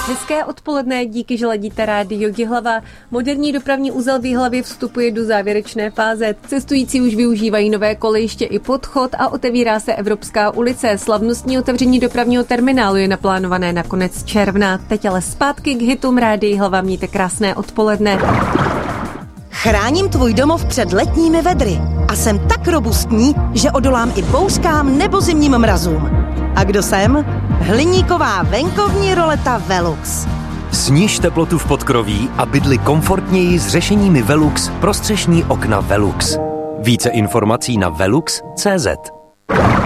Hezké odpoledne, díky, že ladíte rádio Jihlava. Moderní dopravní uzel v Jihlavě vstupuje do závěrečné fáze. Cestující už využívají nové kolejiště i podchod a otevírá se Evropská ulice. Slavnostní otevření dopravního terminálu je naplánované na konec června. Teď ale zpátky k hitům rádia Jihlava. Mějte krásné odpoledne. Chráním tvůj domov před letními vedry a jsem tak robustní, že odolám i bouřkám nebo zimním mrazům. A kdo jsem? Hliníková venkovní roleta Velux. Sniž teplotu v podkroví a bydli komfortněji s řešeními Velux pro střešní okna Velux. Více informací na velux.cz.